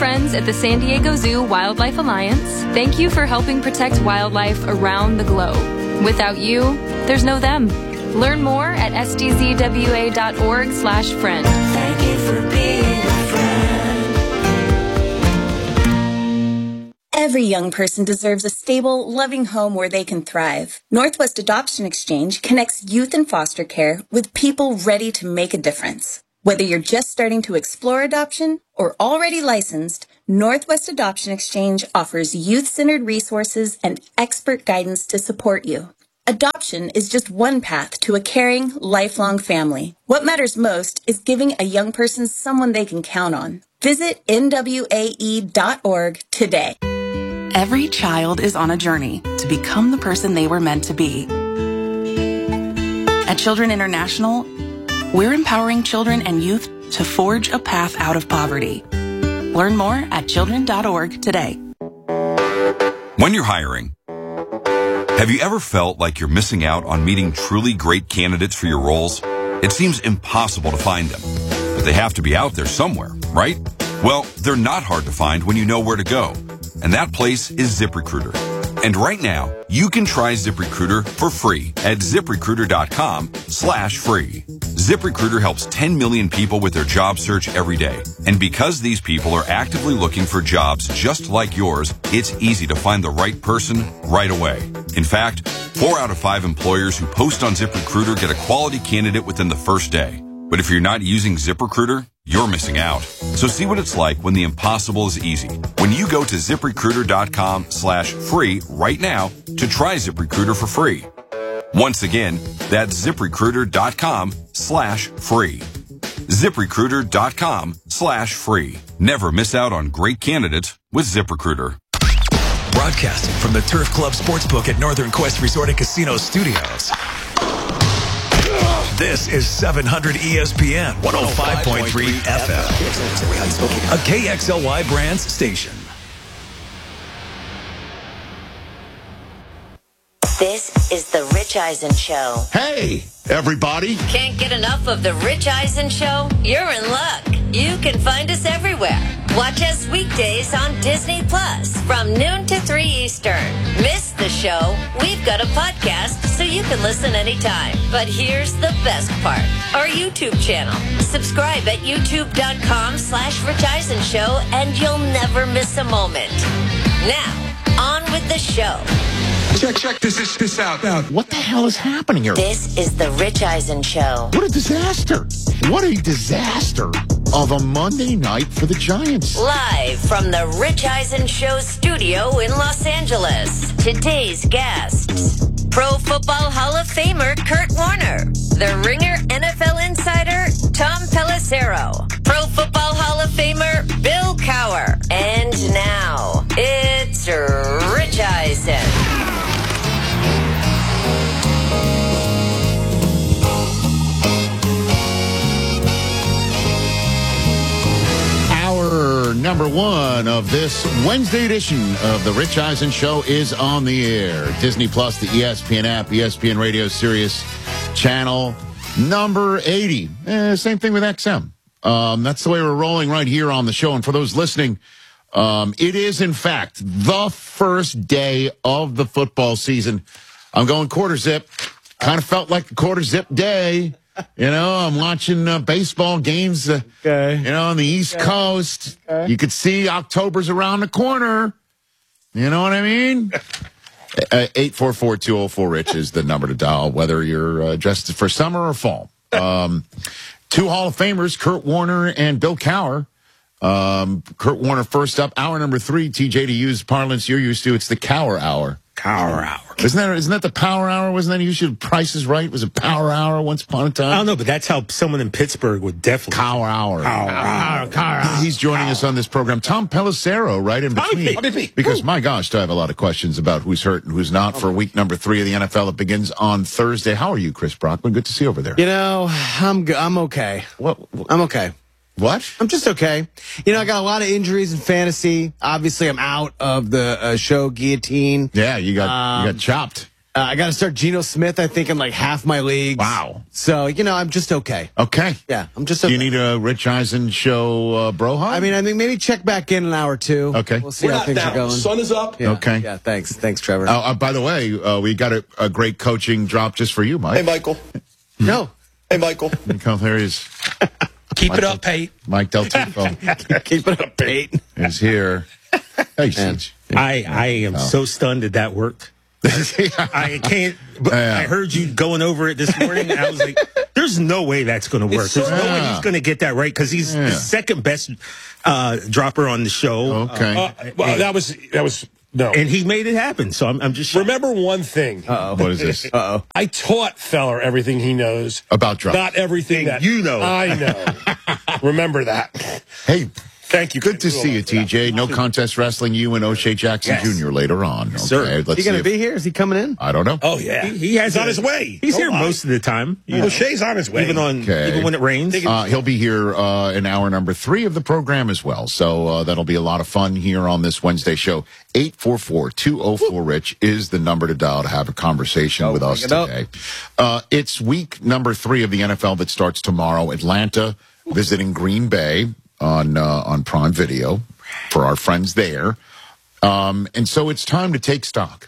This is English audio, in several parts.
Friends at the San Diego Zoo Wildlife Alliance, thank you for helping protect wildlife around the globe. Without you, there's no them. Learn more at sdzwa.org/friend. Thank you for being a friend. Every young person deserves a stable, loving home where they can thrive. Northwest Adoption Exchange connects youth in foster care with people ready to make a difference. Whether you're just starting to explore adoption or already licensed, Northwest Adoption Exchange offers youth-centered resources and expert guidance to support you. Adoption is just one path to a caring, lifelong family. What matters most is giving a young person someone they can count on. Visit nwae.org today. Every child is on a journey to become the person they were meant to be. At Children International, we're empowering children and youth to forge a path out of poverty. Learn more at children.org today. When you're hiring, have you ever felt like you're missing out on meeting truly great candidates for your roles? It seems impossible to find them, but they have to be out there somewhere, right? Well, they're not hard to find when you know where to go, and that place is ZipRecruiter. And right now, you can try ZipRecruiter for free at ZipRecruiter.com/free. ZipRecruiter helps 10 million people with their job search every day. And because these people are actively looking for jobs just like yours, it's easy to find the right person right away. In fact, 4 out of 5 employers who post on ZipRecruiter get a quality candidate within the first day. But if you're not using ZipRecruiter, you're missing out. So see what it's like when the impossible is easy. When you go to ZipRecruiter.com/free right now to try ZipRecruiter for free. Once again, that's ZipRecruiter.com/free. ZipRecruiter.com/free. Never miss out on great candidates with ZipRecruiter. Broadcasting from the Turf Club Sportsbook at Northern Quest Resort and Casino Studios. This is 700 ESPN 105.3 FM. A KXLY Brands station. This is the Rich Eisen Show. Hey, everybody. Can't get enough of the Rich Eisen Show? You're in luck. You can find us everywhere. Watch us weekdays on Disney Plus from noon to 3 Eastern. Miss the show? We've got a podcast so you can listen anytime. But here's the best part. Our YouTube channel. Subscribe at youtube.com/Rich Eisen Show and you'll never miss a moment. Now, on with the show. Check this out. What the hell is happening here? This is the Rich Eisen Show. What a disaster. What a disaster of a Monday night for the Giants. Live from the Rich Eisen Show studio in Los Angeles. Today's guests. Pro Football Hall of Famer Kurt Warner. The Ringer NFL insider Tom Pelissero. Pro Football Hall of Famer Bill Cowher. And now, it's Rich Eisen. Number one of this Wednesday edition of the Rich Eisen Show is on the air. Disney Plus, the ESPN app, ESPN Radio Sirius channel number 80. Same thing with XM. That's the way we're rolling right here on the show. And for those listening, it is, in fact, the first day of the football season. I'm going quarter zip. Kind of felt like a quarter zip day. You know, I'm watching baseball games, on the East Coast. Okay. You could see October's around the corner. You know what I mean? 844-204-RICH is the number to dial, whether you're dressed for summer or fall. 2 Hall of Famers, Kurt Warner and Bill Cowher. Kurt Warner first up, hour number 3. TJ, to use parlance you're used to, it's the Cowher Hour. Cowher Hour. Isn't that the Power Hour? Wasn't that usually Price is Right? Was it Power Hour once upon a time? I don't know, but that's how someone in Pittsburgh would definitely. Cowher Hour. Cowher Hour. He's joining us on this program. Tom Pelissero, right in between. Because, my gosh, do I have a lot of questions about who's hurt and who's not for week number 3 of the NFL that begins on Thursday. How are you, Chris Brockman? Good to see you over there. You know, I'm okay. I'm okay. What? I'm just okay. You know, I got a lot of injuries in fantasy. Obviously, I'm out of the show Guillotine. Yeah, you got chopped. I got to start Geno Smith, I think, in like half my leagues. Wow. So, I'm just okay. Okay. Yeah, I'm just Do okay. you need a Rich Eisen show bro hug? I think maybe check back in an hour or two. Okay. We'll see how things are going. Sun is up. Yeah. Okay. Yeah, thanks. Thanks, Trevor. By the way, we got a great coaching drop just for you, Mike. Hey, Michael. No. Hey, Michael. There he is. Keep it up, Pate. Mike Del Tifo Keep it up, Pete. is here. Hey, Siege. I am so stunned that worked. I can't. But I heard you going over it this morning. And I was like, "There's no way that's going to work. There's no way he's going to get that right because he's the second best dropper on the show." Okay. Well, that was no. And he made it happen. So I'm just Remember one thing. What is this? I taught Feller everything he knows About drop. Not everything that you know. I know. Remember that. Hey, Thank you. good to see you, TJ. No contest wrestling, you and O'Shea Jackson Jr. later on. Okay, sir. let's He going see to be here? Is he coming in? I don't know. Oh, yeah. He has He's on his way. He's Don't here lie. most of the time. You know. O'Shea's on his way. Even when it rains. He'll be here in hour number 3 of the program as well. So that'll be a lot of fun here on this Wednesday show. 844-204-RICH is the number to dial to have a conversation with us today. It's week number 3 of the NFL that starts tomorrow. Atlanta visiting Green Bay on Prime Video for our friends there. And so it's time to take stock.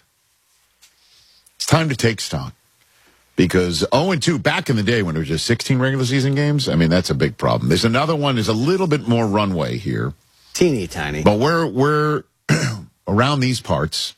It's time to take stock. Because 0-2 back in the day when there was just 16 regular season games, that's a big problem. There's another one. There's a little bit more runway here. Teeny tiny. But we're around these parts.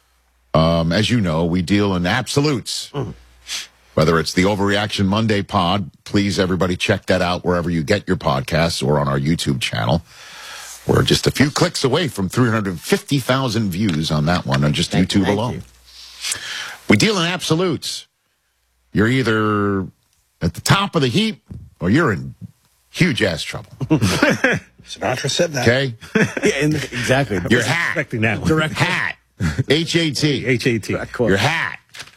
As you know, we deal in absolutes. Whether it's the Overreaction Monday pod, please everybody check that out wherever you get your podcasts or on our YouTube channel. We're just a few clicks away from 350,000 views on that one on just YouTube alone. We deal in absolutes. You're either at the top of the heap or you're in huge ass trouble. Sinatra said that. Okay? Exactly. Your hat. Expecting that one. Direct Hat. H-A-T. H-A-T. Your hat.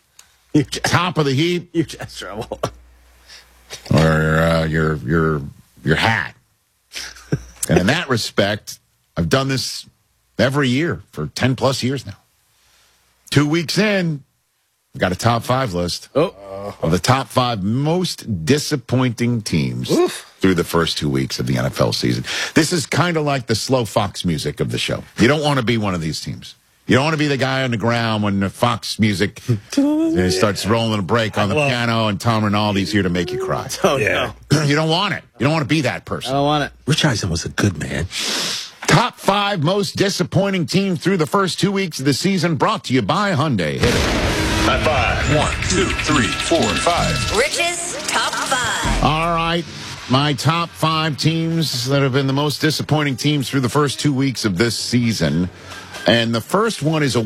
Top of the heap. You just trouble. Or your hat. And in that respect, I've done this every year for 10 plus years now. 2 weeks in, I've got a top 5 list of the top 5 most disappointing teams through the first 2 weeks of the NFL season. This is kind of like the slow Fox music of the show. You don't want to be one of these teams. You don't want to be the guy on the ground when the Fox music starts rolling a break on the piano and Tom Rinaldi's here to make you cry. Oh, yeah. You don't want it. You don't want to be that person. I don't want it. Rich Eisen was a good man. Top 5 most disappointing teams through the first 2 weeks of the season, brought to you by Hyundai. Hit it. High 5. 1, 2, 3, 4, 5. Rich's Top 5. All right. My top 5 teams that have been the most disappointing teams through the first 2 weeks of this season. And the first one is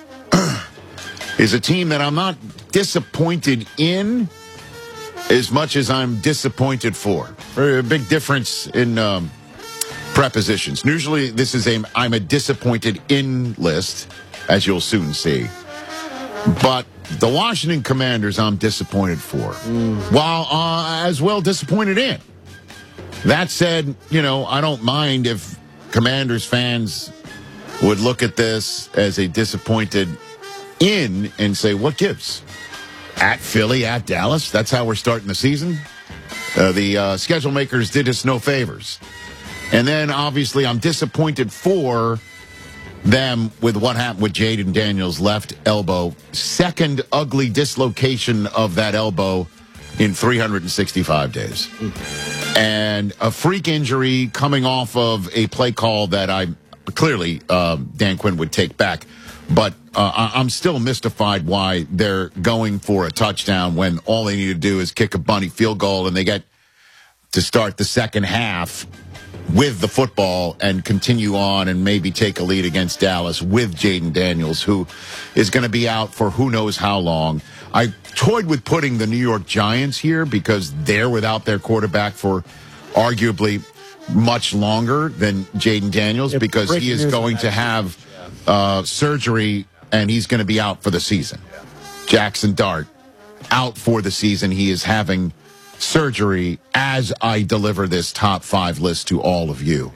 a team that I'm not disappointed in as much as I'm disappointed for. Very big difference in prepositions. Usually this is I'm a disappointed in list, as you'll soon see. But the Washington Commanders I'm disappointed for, while as well disappointed in. That said, I don't mind if Commanders fans would look at this as a disappointed in and say, what gives? At Philly, at Dallas, that's how we're starting the season. The schedule makers did us no favors. And then, obviously, I'm disappointed for them with what happened with Jaden Daniels' left elbow. Second ugly dislocation of that elbow in 365 days. And a freak injury coming off of a play call that clearly Dan Quinn would take back. But I'm still mystified why they're going for a touchdown when all they need to do is kick a bunny field goal and they get to start the second half with the football and continue on and maybe take a lead against Dallas with Jaden Daniels, who is going to be out for who knows how long. I toyed with putting the New York Giants here because they're without their quarterback for arguably much longer than Jaden Daniels because he is going to have surgery and he's going to be out for the season. Jackson Dart out for the season. He is having surgery as I deliver this top 5 list to all of you.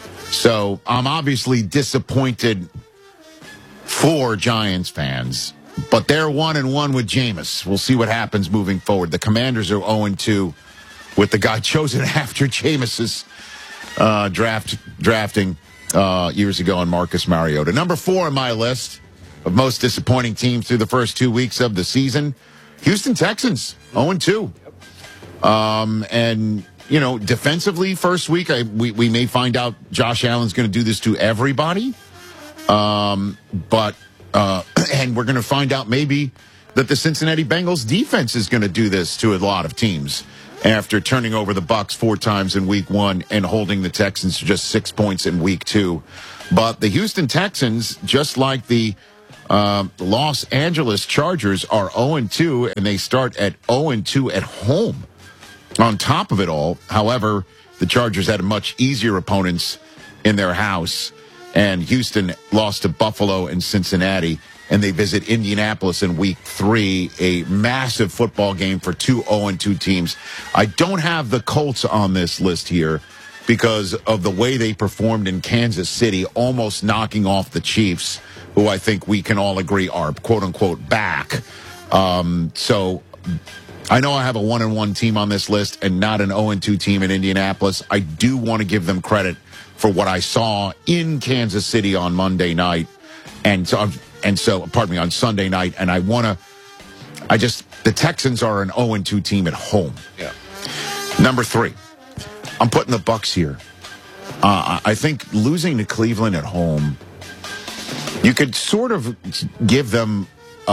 So I'm obviously disappointed for Giants fans But they're 1-1 with Jameis. We'll see what happens moving forward. The Commanders are 0-2 with the guy chosen after Jameis's drafting years ago on Marcus Mariota. Number 4 on my list of most disappointing teams through the first 2 weeks of the season, Houston Texans, 0-2. And, you know, defensively, first week, we may find out Josh Allen's going to do this to everybody. And we're going to find out maybe that the Cincinnati Bengals defense is going to do this to a lot of teams after turning over the Bucs 4 times in week 1 and holding the Texans to just 6 points in week 2. But the Houston Texans, just like the Los Angeles Chargers, are 0-2, and they start at 0-2 at home. On top of it all, however, the Chargers had much easier opponents in their house, and Houston lost to Buffalo and Cincinnati, and they visit Indianapolis in week 3, a massive football game for 2 0-2 teams. I don't have the Colts on this list here because of the way they performed in Kansas City, almost knocking off the Chiefs, who I think we can all agree are quote-unquote back. So I know I have a 1-1 team on this list and not an 0-2 team in Indianapolis. I do want to give them credit for what I saw in Kansas City on Monday night, on Sunday night. And the Texans are an 0-2 team at home. Yeah. Number 3, I'm putting the Bucs here. I think losing to Cleveland at home, you could sort of give them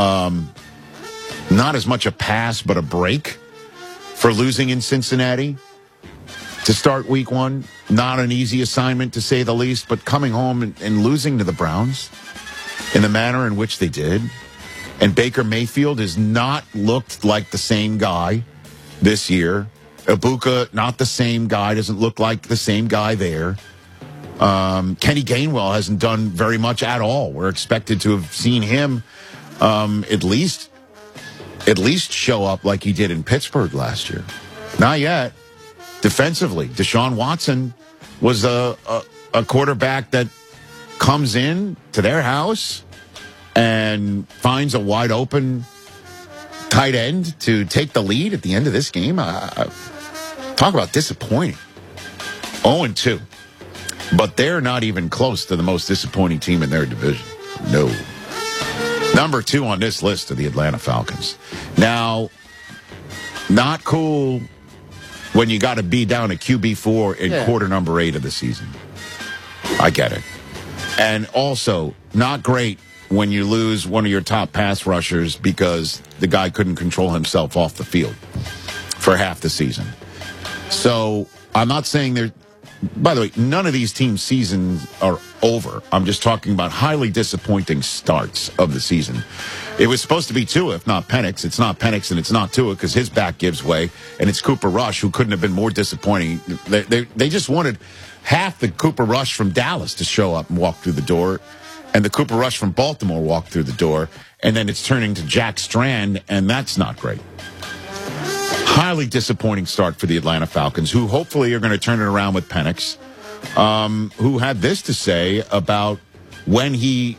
not as much a pass, but a break for losing in Cincinnati to start week 1. Not an easy assignment, to say the least, but coming home and losing to the Browns in the manner in which they did. And Baker Mayfield has not looked like the same guy this year. Ibuka, not the same guy, doesn't look like the same guy there. Kenny Gainwell hasn't done very much at all. We're expected to have seen him at least show up like he did in Pittsburgh last year. Not yet. Defensively, Deshaun Watson was a quarterback that comes in to their house and finds a wide open tight end to take the lead at the end of this game. Talk about disappointing. 0-2. But they're not even close to the most disappointing team in their division. No. Number 2 on this list are the Atlanta Falcons. Now, not cool when you got to be down at QB4 in quarter number 8 of the season. I get it. And also, not great when you lose one of your top pass rushers because the guy couldn't control himself off the field for half the season. So, I'm not saying they're... By the way, none of these teams' seasons are over. I'm just talking about highly disappointing starts of the season. It was supposed to be Tua, if not Penix. It's not Penix and it's not Tua because his back gives way. And it's Cooper Rush, who couldn't have been more disappointing. They just wanted half the Cooper Rush from Dallas to show up and walk through the door. And the Cooper Rush from Baltimore walk through the door. And then it's turning to Jack Strand, and that's not great. Highly disappointing start for the Atlanta Falcons, who hopefully are going to turn it around with Penix, who had this to say about when he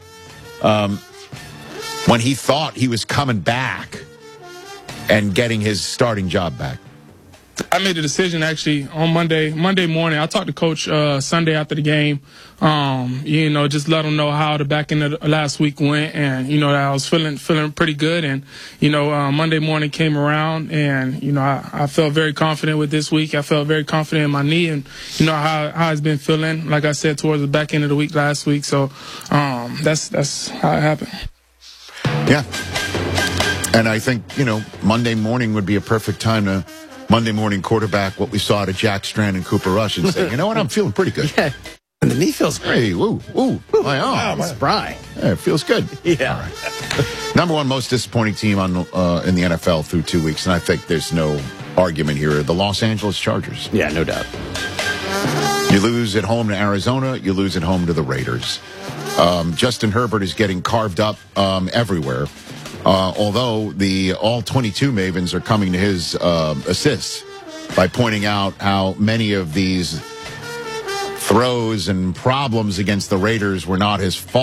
thought he was coming back and getting his starting job back. I made a decision actually on Monday morning. I talked to Coach Sunday after the game. Just let him know how the back end of last week went, and that I was feeling pretty good. And Monday morning came around, and I felt very confident with this week. I felt very confident in my knee, and how it's been feeling. Like I said, towards the back end of the week last week. So that's how it happened. Yeah, and I think Monday morning would be a perfect time to Monday morning quarterback what we saw to Jack Strand and Cooper Rush and say, you know what, I'm feeling pretty good. Yeah. And the knee feels great. Hey, woo, my arm. Wow, it's spry. Yeah, it feels good. Yeah. All right. Number 1 most disappointing team in the NFL through 2 weeks, and I think there's no argument here, the Los Angeles Chargers. Yeah, no doubt. You lose at home to Arizona, you lose at home to the Raiders. Justin Herbert is getting carved up everywhere. Although the all 22 Mavens are coming to his assists by pointing out how many of these throws and problems against the Raiders were not his fault,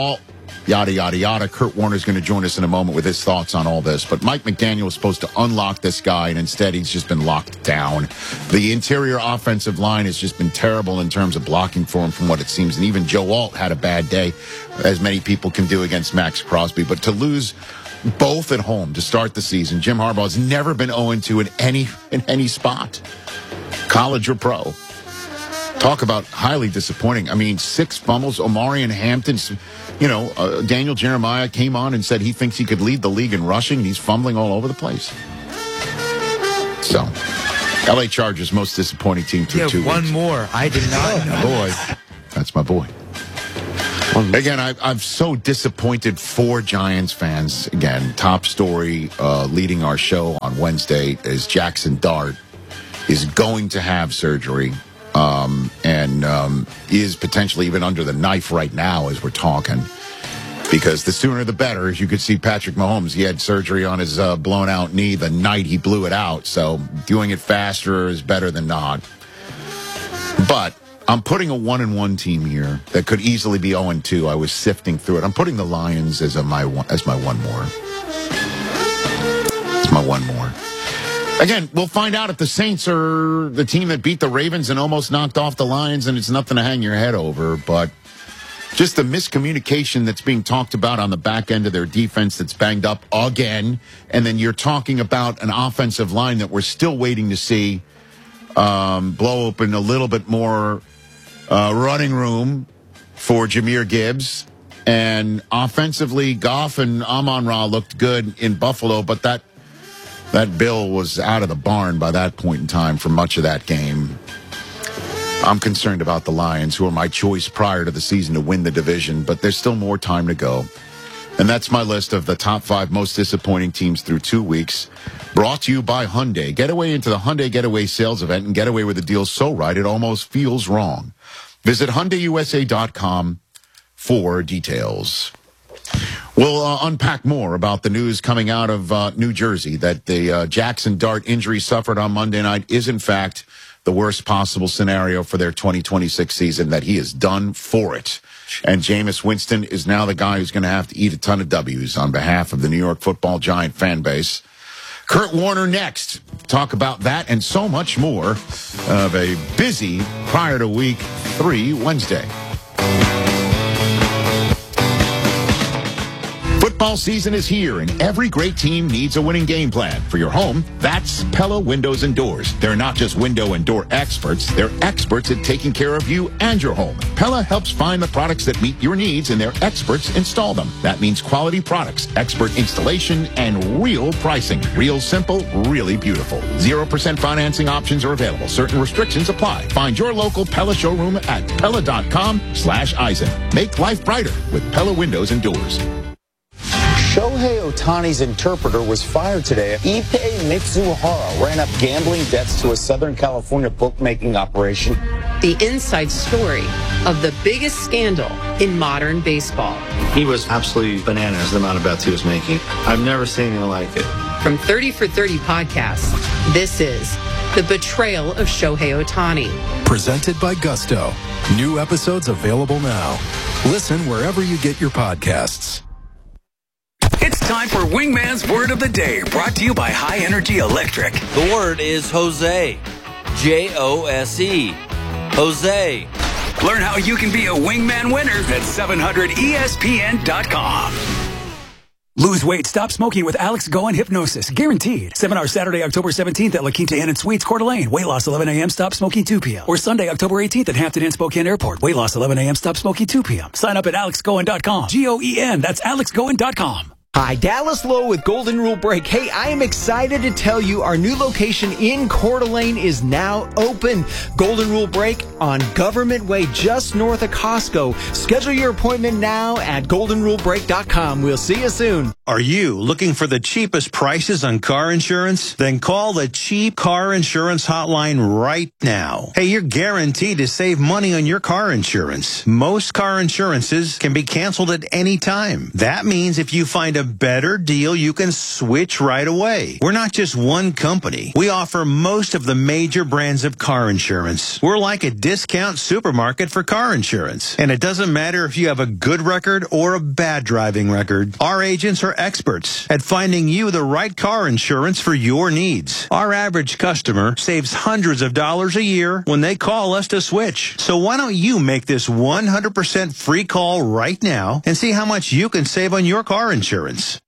yada, yada, yada. Kurt Warner's going to join us in a moment with his thoughts on all this. But Mike McDaniel was supposed to unlock this guy, and instead he's just been locked down. The interior offensive line has just been terrible in terms of blocking for him from what it seems. And even Joe Alt had a bad day, as many people can do against Max Crosby. But to lose both at home to start the season, Jim Harbaugh's never been 0-2 in any spot, college or pro. Talk about highly disappointing. I mean, 6 fumbles. Omarion Hampton, Daniel Jeremiah came on and said he thinks he could lead the league in rushing. He's fumbling all over the place. So, L.A. Chargers, most disappointing team through 2 weeks. One more. I did not know. Boy, that's my boy. Again, I'm so disappointed for Giants fans. Again, top story leading our show on Wednesday is Jackson Dart is going to have surgery. And is potentially even under the knife right now as we're talking, because the sooner the better. As you could see, Patrick Mahomes, he had surgery on his blown out knee the night he blew it out. So doing it faster is better than not. But I'm putting a 1-1 team here that could easily be 0-2. I was sifting through it. I'm putting the Lions as my one more. It's my one more. Again, we'll find out if the Saints are the team that beat the Ravens and almost knocked off the Lions, and it's nothing to hang your head over. But just the miscommunication that's being talked about on the back end of their defense that's banged up again. And then you're talking about an offensive line that we're still waiting to see blow open a little bit more running room for Jahmyr Gibbs. And offensively, Goff and Amon-Ra looked good in Buffalo, but that Bill was out of the barn by that point in time for much of that game. I'm concerned about the Lions, who are my choice prior to the season to win the division, but there's still more time to go. And that's my list of the top 5 most disappointing teams through 2 weeks. Brought to you by Hyundai. Get away into the Hyundai Getaway sales event and get away with a deal so right it almost feels wrong. Visit HyundaiUSA.com for details. We'll unpack more about the news coming out of New Jersey that the Jackson Dart injury suffered on Monday night is, in fact, the worst possible scenario for their 2026 season, that he is done for it. And Jameis Winston is now the guy who's going to have to eat a ton of W's on behalf of the New York Football Giant fan base. Kurt Warner next. Talk about that and so much more of a busy prior to week 3 Wednesday. Football season is here, and every great team needs a winning game plan. For your home, that's Pella Windows and Doors. They're not just window and door experts. They're experts at taking care of you and your home. Pella helps find the products that meet your needs, and their experts install them. That means quality products, expert installation, and real pricing. Real simple, really beautiful. 0% financing options are available. Certain restrictions apply. Find your local Pella showroom at Pella.com/Eisen. Make life brighter with Pella Windows and Doors. Shohei Ohtani's interpreter was fired today. Ippei Mitsuhara ran up gambling debts to a Southern California bookmaking operation. The inside story of the biggest scandal in modern baseball. He was absolutely bananas, the amount of bets he was making. I've never seen anything like it. From 30 for 30 podcasts, this is The Betrayal of Shohei Ohtani. Presented by Gusto. New episodes available now. Listen wherever you get your podcasts. It's time for Wingman's Word of the Day, brought to you by High Energy Electric. The word is Jose. Jose. Jose. Learn how you can be a Wingman winner at 700ESPN.com. Lose weight, stop smoking with Alex Goen Hypnosis. Guaranteed. Seminar Saturday, October 17th at La Quinta Inn and Suites, Coeur d'Alene. Weight loss 11 a.m., stop smoking 2 p.m. Or Sunday, October 18th at Hampton Inn, Spokane Airport. Weight loss 11 a.m., stop smoking 2 p.m. Sign up at AlexGoen.com. GOEN. That's AlexGoen.com. Hi, Dallas Lowe with Golden Rule Break. Hey, I am excited to tell you our new location in Coeur d'Alene is now open. Golden Rule Break on Government Way, just north of Costco. Schedule your appointment now at goldenrulebreak.com. We'll see you soon. Are you looking for the cheapest prices on car insurance? Then call the Cheap Car Insurance Hotline right now. Hey, you're guaranteed to save money on your car insurance. Most car insurances can be canceled at any time. That means if you find a better deal, you can switch right away. We're not just one company. We offer most of the major brands of car insurance. We're like a discount supermarket for car insurance. And it doesn't matter if you have a good record or a bad driving record. Our agents are experts at finding you the right car insurance for your needs. Our average customer saves hundreds of dollars a year when they call us to switch. So why don't you make this 100% free call right now and see how much you can save on your car insurance.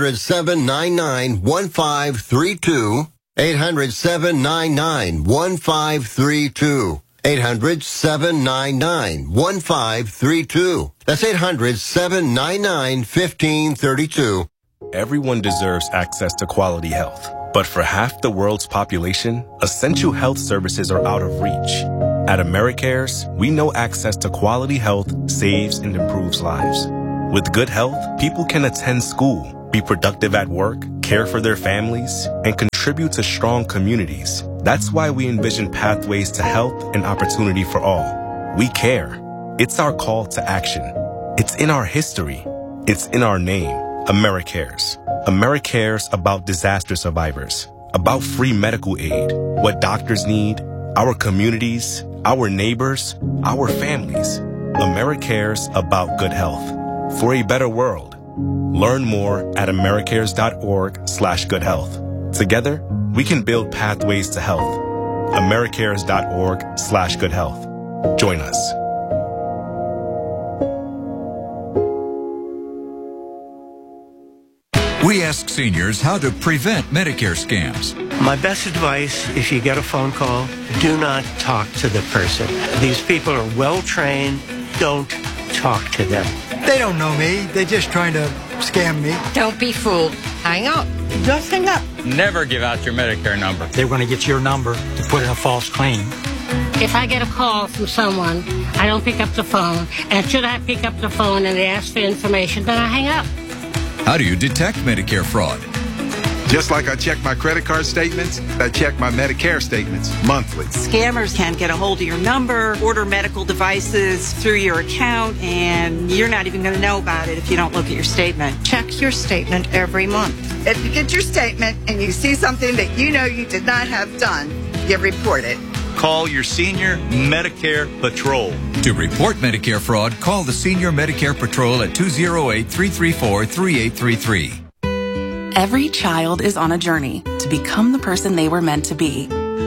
800-799-1532. 800-799-1532. 800-799-1532. That's 800-799-1532. Everyone deserves access to quality health. But for half the world's population, essential health services are out of reach. At AmeriCares, we know access to quality health saves and improves lives. With good health, people can attend school, be productive at work, care for their families, and contribute to strong communities. That's why we envision pathways to health and opportunity for all. We care. It's our call to action. It's in our history. It's in our name. AmeriCares. AmeriCares about disaster survivors, about free medical aid, what doctors need, our communities, our neighbors, our families. AmeriCares about good health. For a better world. Learn more at americares.org/goodhealth. Together, we can build pathways to health. americares.org/goodhealth. Join us. We ask seniors how to prevent Medicare scams. My best advice, if you get a phone call, do not talk to the person. These people are well trained. Don't talk to them. They don't know me. They're just trying to scam me. Don't be fooled. Hang up. Just hang up. Never give out your Medicare number. They want to get your number to put in a false claim. If I get a call from someone, I don't pick up the phone. And should I pick up the phone and they ask for information, then I hang up. How do you detect Medicare fraud? Just like I check my credit card statements, I check my Medicare statements monthly. Scammers can get a hold of your number, order medical devices through your account, and you're not even going to know about it if you don't look at your statement. Check your statement every month. If you get your statement and you see something that you know you did not have done, you report it. Call your Senior Medicare Patrol. To report Medicare fraud, call the Senior Medicare Patrol at 208-334-3833. Every child is on a journey to become the person they were meant to be.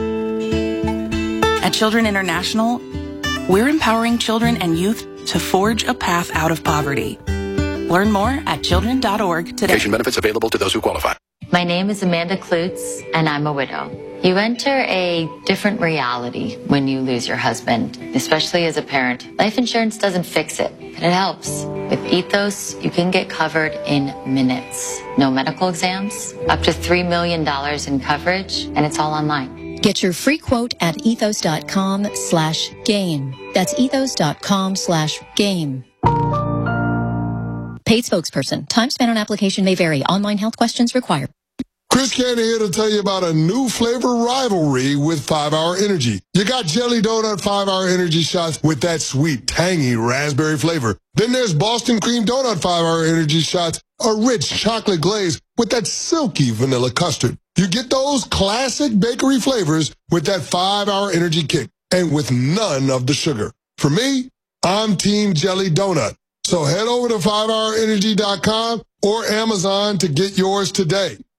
At Children International, we're empowering children and youth to forge a path out of poverty. Learn more at children.org today. Patient benefits available to those who qualify. My name is Amanda Klutz, and I'm a widow. You enter a different reality when you lose your husband, especially as a parent. Life insurance doesn't fix it, but it helps. With Ethos, you can get covered in minutes. No medical exams, up to $3 million in coverage, and it's all online. Get your free quote at ethos.com/game. That's ethos.com/game. Paid spokesperson. Time spent on application may vary. Online health questions required. Chris Candy here to tell you about a new flavor rivalry with 5-Hour Energy. You got Jelly Donut 5-Hour Energy shots with that sweet, tangy raspberry flavor. Then there's Boston Cream Donut 5-Hour Energy shots, a rich chocolate glaze with that silky vanilla custard. You get those classic bakery flavors with that 5-Hour Energy kick and with none of the sugar. For me, I'm Team Jelly Donut. So head over to 5hourenergy.com or Amazon to get yours today.